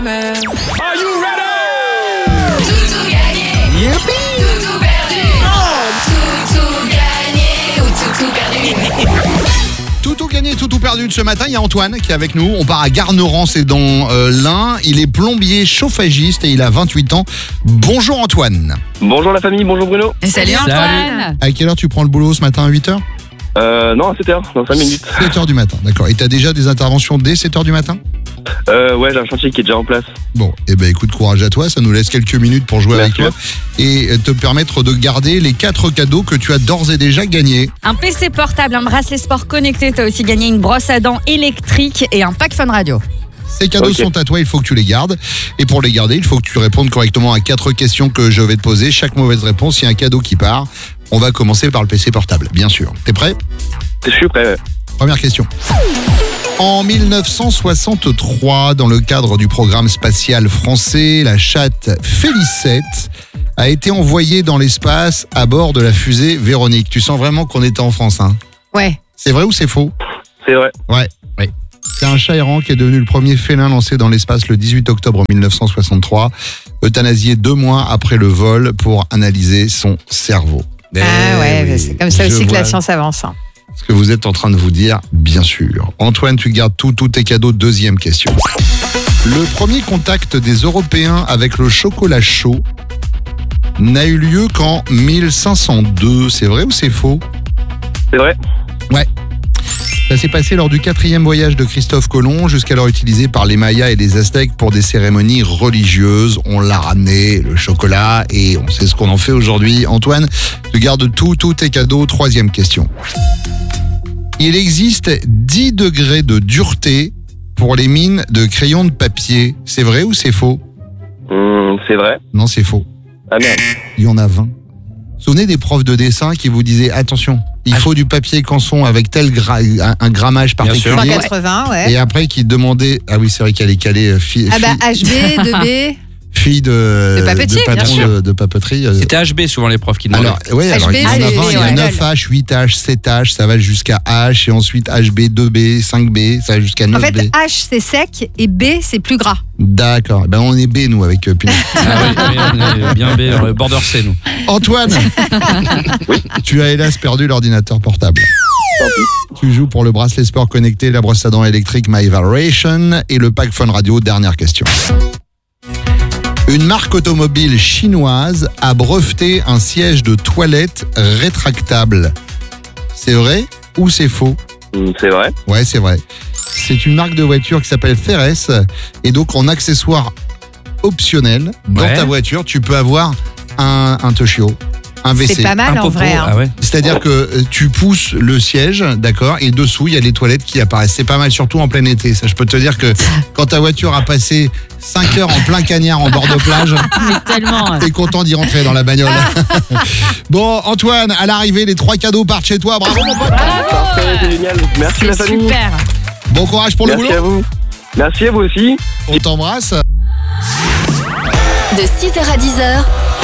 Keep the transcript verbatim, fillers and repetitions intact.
Are you ready? Tout tout gagné. Youpi! Tout tout perdu. Tout tout gagné ou tout tout perdu. Tout tout gagné, tout tout perdu de ce matin. Il y a Antoine qui est avec nous. On part à Garnerans, c'est dans euh, l'Ain. Il est plombier chauffagiste et il a vingt-huit ans. Bonjour Antoine. Bonjour la famille, bonjour Bruno. Salut Antoine. À quelle heure tu prends le boulot ce matin, à huit heures? Euh, non, à sept heures, dans cinq minutes. sept heures du matin, d'accord. Et t'as déjà des interventions dès sept heures du matin? Euh, ouais, j'ai un chantier qui est déjà en place. Bon, eh ben écoute, courage à toi. Ça nous laisse quelques minutes pour jouer avec Merci. toi et te permettre de garder les quatre cadeaux que tu as d'ores et déjà gagnés. Un P C portable, un bracelet sport connecté, t'as aussi gagné une brosse à dents électrique et un pack Fun Radio. Ces cadeaux Ok. sont à toi, il faut que tu les gardes. Et pour les garder, il faut que tu répondes correctement à quatre questions que je vais te poser. Chaque mauvaise réponse, il y a un cadeau qui part. On va commencer par le P C portable, bien sûr. T'es prêt? Je suis prêt, ouais. Première question. En mille neuf cent soixante-trois, dans le cadre du programme spatial français, la chatte Félicette a été envoyée dans l'espace à bord de la fusée Véronique. Tu sens vraiment qu'on était en France, hein? Ouais. C'est vrai ou c'est faux? C'est vrai. Ouais. Oui. C'est un chat errant qui est devenu le premier félin lancé dans l'espace le dix-huit octobre mille neuf cent soixante-trois, euthanasié deux mois après le vol pour analyser son cerveau. Ah ouais, oui, c'est comme ça je aussi que vois la science avance. hein. ce que vous êtes en train de vous dire, bien sûr. Antoine, tu gardes tout, tous tes cadeaux. Deuxième question. Le premier contact des Européens avec le chocolat chaud n'a eu lieu qu'en mille cinq cent deux. C'est vrai ou c'est faux? C'est vrai. Ça s'est passé lors du quatrième voyage de Christophe Colomb, jusqu'alors utilisé par les Mayas et les Aztèques pour des cérémonies religieuses. On l'a ramené, le chocolat, et on sait ce qu'on en fait aujourd'hui. Antoine, tu gardes tout, tous tes cadeaux. Troisième question. Il existe dix degrés de dureté pour les mines de crayons de papier. C'est vrai ou c'est faux? Hum, c'est vrai. Non, c'est faux. Ah merde. Il y en a vingt. Vous vous souvenez des profs de dessin qui vous disaient attention, il faut du papier canson avec tel gra- un, un grammage particulier. cent quatre-vingts, ouais. Et après qui demandaient, ah oui c'est vrai qu'elle est calée, euh, fille, Ah bah fille, H B, deux B. fille de, De papeterie, de patron bien de, de papeterie. euh. C'était H B souvent les profs qui demandaient. Alors, ouais, alors H B, il y en a c'est- vingt, il y a ouais, neuf H, huit H, sept H, ça va jusqu'à H, et ensuite H B, deux B, cinq B, ça va jusqu'à En neuf fait, B. H c'est sec et B c'est plus gras. D'accord, ben on est B nous avec euh, Pinot. Ah oui, oui, on est bien B, euh, border C nous. Antoine, tu as hélas perdu l'ordinateur portable. Tu joues pour le bracelet sport connecté, la brosse à dents électrique My Vibration et le pack Fun Radio. Dernière question. Une marque automobile chinoise a breveté un siège de toilette rétractable. C'est vrai ou c'est faux? Hum, c'est vrai. Ouais, c'est vrai. C'est une marque de voiture qui s'appelle Ferres. Et donc, en accessoire optionnel, dans Ouais. ta voiture, tu peux avoir un, un Toshio, un W C. C'est pas mal Un en popo, vrai. hein. ah ouais. C'est-à-dire que euh, tu pousses le siège, d'accord, et dessous, il y a les toilettes qui apparaissent. C'est pas mal, surtout en plein été. Ça, je peux te dire que quand ta voiture a passé cinq heures en plein cagnard en bord de plage, Mais tellement. t'es content d'y rentrer dans la bagnole. Bon, Antoine, à l'arrivée, les trois cadeaux partent chez toi. Bravo, mon pote. Parfait, c'est génial. Merci la C'est famille. super. Bon courage pour le Merci boulot. à vous. Merci à vous aussi. On t'embrasse. De six heures à dix heures,